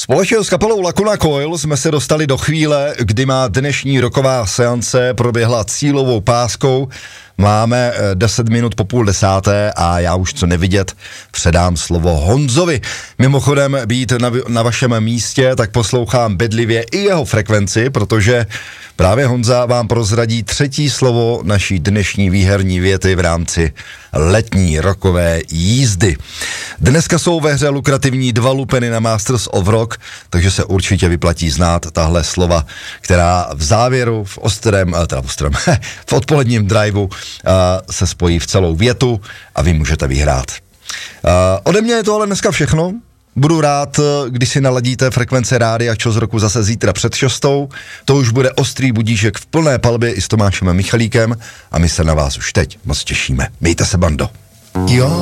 Společně s kapelou Lacuna Coil jsme se dostali do chvíle, kdy má dnešní rocková seance proběhla cílovou páskou. Máme 10 minut po 9:30 a já už co nevidět předám slovo Honzovi. Mimochodem být na vašem místě, tak poslouchám bedlivě i jeho frekvenci, protože právě Honza vám prozradí třetí slovo naší dnešní výherní věty v rámci letní rockové jízdy. Dneska jsou ve hře lukrativní 2 lupeny na Masters of Rock, takže se určitě vyplatí znát tahle slova, která v závěru, v odpoledním driveu se spojí v celou větu a vy můžete vyhrát. Ode mě je to ale dneska všechno. Budu rád, když si naladíte frekvence Rádia Čos roku zase zítra před 6. To už bude ostrý budíšek v plné palbě i s Tomášem Michalíkem a my se na vás už teď moc těšíme. Mějte se, bando. Jo.